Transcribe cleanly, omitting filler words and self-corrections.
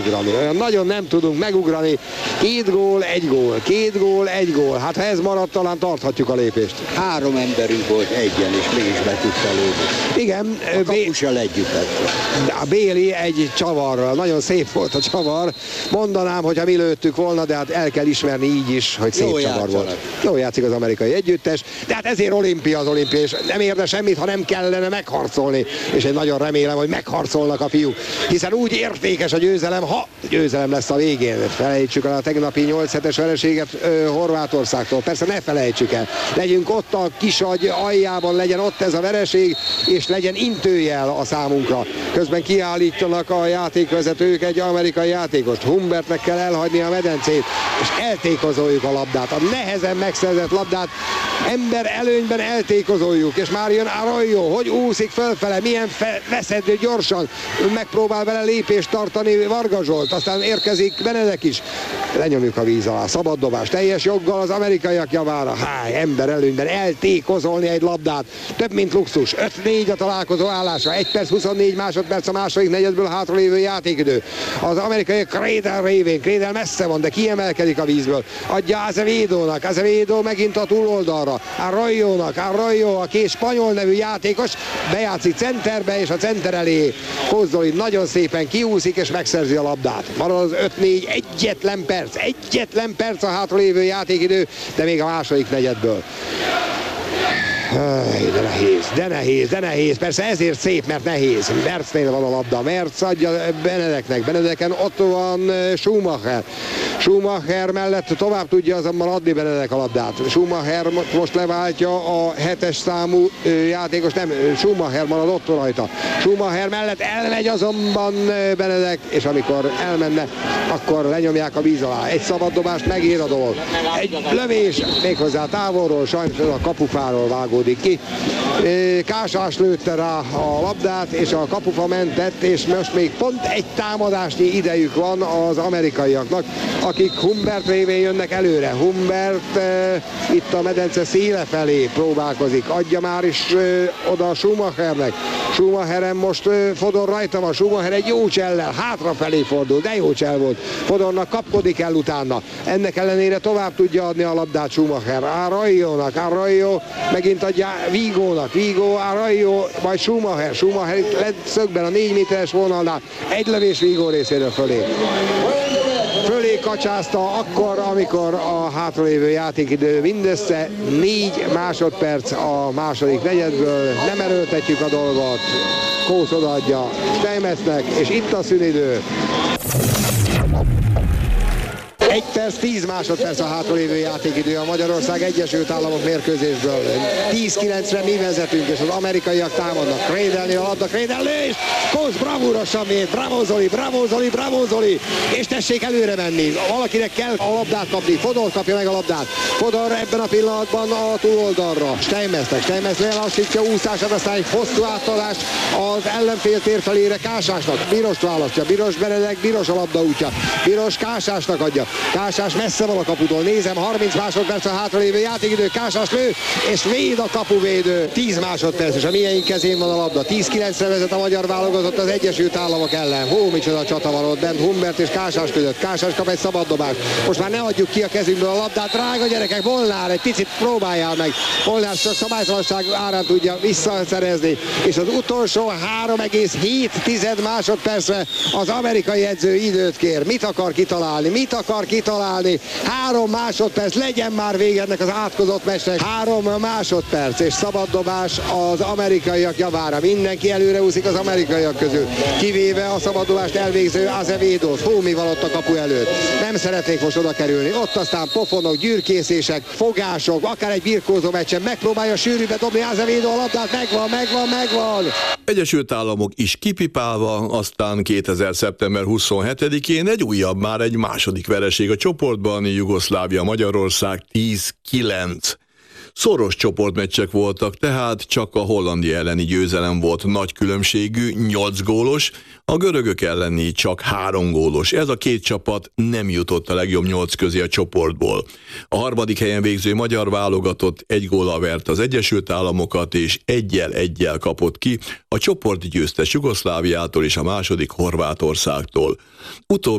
Olyan nagyon nem tudunk megugrani. 2 gól, 1 gól, 2 gól, 1 gól. Hát ha ez maradt, talán tarthatjuk a lépést. 3 emberünk volt egyen, és mégis be tudta lőni. Igen. A kapussal együtt. A Béli egy csavarral. Nagyon szép volt a csavar. Mondanám, hogyha mi lőttük volna, de hát el kell ismerni így is, hogy szép csavar volt. Jó játszik az amerikai együttes, de hát ezért olimpia az olimpia, és nem érde semmit, ha nem kellene megharcolni. És én nagyon remélem, hogy megharcolnak a fiúk. Hiszen úgy értékes a győzelem, ha győzelem lesz a végén. Felejtsük el a tegnapi 8-7-es vereséget Horvátországtól. Persze ne felejtsük el. Legyünk ott a Kisagy aljában, legyen ott ez a vereség, és legyen intőjel a számunkra. Közben kiállítanak a játékvezetők egy amerikai játékost. Humbertnek kell elhagyni a medencét, és eltékozoljuk a labdát. A nehezen megszerzett labdát ember előnyben eltékozoljuk, és már jön Arroyo, hogy úszik fölfele, milyen veszedő gyorsan, megpróbál vele lépést tartani Varga Zsolt, aztán érkezik Benedek is. Lenyomjuk a víz alá, szabad dobás, teljes joggal az amerikaiak javára. Ember előnyben eltékozolni egy labdát, több mint luxus. 5-4 a találkozó állásra, 1 perc 24 másodperc a második negyedből hátralévő játékidő. Az amerikai Krédel révén, Krédel messze van, de kiemelkedik a vízből. Adja Azevedónak, Azevedo megint a túloldalra, Arroyo, a két spanyol nevű játékos, bejátszik centerbe, és a center elé Kozdoli nagyon szépen kiúszik, és megszerzi a labdát. Marad az 5-4, egyetlen perc a hátralévő játékidő, de még a második negyedből. De nehéz. Persze ezért szép, mert nehéz. Mertznél van a labda. Mertz adja Benedeknek. Benedeken ott van Schumacher. Schumacher mellett tovább tudja azonban adni Benedek a labdát. Schumacher most leváltja a 7-es számú játékos. Nem, Schumacher marad ott rajta. Schumacher mellett elmegy azonban Benedek, és amikor elmenne, akkor lenyomják a víz alá. Egy szabad dobást megér a dolog. Egy lövés, méghozzá távolról, sajnos a kapufáról vágódik ki. Kásás lőtte rá a labdát, és a kapufa mentett, és most még pont egy támadásnyi idejük van az amerikaiaknak, akik Humbert révén jönnek előre. Humbert itt a medence széle felé próbálkozik. Adja már is oda Schumachernek. Schumacheren most Fodor rajta van. Schumacher egy jó csellel, hátrafelé fordul, de jó csell volt. Fodornak kapkodik el utána. Ennek ellenére tovább tudja adni a labdát Schumacher. Arroyo megint adja Vigónak. Vigo, Arroyo, majd Schumacher. Schumacher itt lett szögben a 4 méteres vonalnál. Egy lövés Vigó részéről fölé kacsázta akkor, amikor a hátralévő játékidő mindössze 4 másodperc a második negyedből. Nem erőltetjük a dolgot. Kósz odaadja Steinmetznek, és itt a szünidő. 1 perc 10 másodperc a hátralévő játékidő a Magyarország Egyesült Államok mérkőzésből. 10-9-re mi vezetünk, és az amerikaiak támadnak. Krédelnél a labda, Krédel lős! Kósz bravúrosan mér, bravo Zoli! És tessék előre menni. Valakinek kell a labdát kapni. Fodor kapja meg a labdát. Fodor ebben a pillanatban a túloldalra. Steinmetz lelassítja úszását, aztán egy hosszú átadás az ellenfél tér felére Kásásnak. Birost választja. Biros Benedek, Biros a labda útja. Biros Kásásnak adja. Kásás messze van a kaputól, nézem, 30 másodperc a hátralévő játékidő, Kásás lő, és véd a kapuvédő. 10 másodperc, és a miénk kezén van a labda. 10-9-re vezet a magyar válogatott az Egyesült Államok ellen. Micsoda csata van ott bent Humbert és Kásás között. Kásás kap egy szabaddobást. Most már ne adjuk ki a kezünkből a labdát, drága gyerekek, Molnár, egy picit próbáljál meg. Molnár csak szabálytalanság árán tudja visszaszerezni, és az utolsó 3,7 másodpercre az amerikai edző időt kér. Mit akar kitalálni? 3 másodperc, legyen már vége ennek az átkozott meccsnek. 3 másodperc, és szabaddobás az amerikaiak javára. Mindenki előre úszik az amerikaiak közül, kivéve a szabaddobást elvégző Azevedót. Mi van ott a kapu előtt? Nem szeretnék most oda kerülni. Ott aztán pofonok, gyűrkészések, fogások, akár egy birkózó meccsen megpróbálja sűrűbe dobni Azevedo a labdát. Megvan! Egyesült Államok is kipipálva, aztán 2000. szeptember 27-én már egy második vereség a csoportban, Jugoszlávia-Magyarország 10-9. Szoros csoportmeccsek voltak, tehát csak a Hollandia elleni győzelem volt nagy különbségű, 8 gólos, a görögök elleni csak 3 gólos. Ez a két csapat nem jutott a legjobb 8 közé a csoportból. A harmadik helyen végző magyar válogatott 1 góllal vert az Egyesült Államokat, és 1-1 kapott ki a csoport győztes Jugoszláviától és a második Horvátországtól. Utóbbi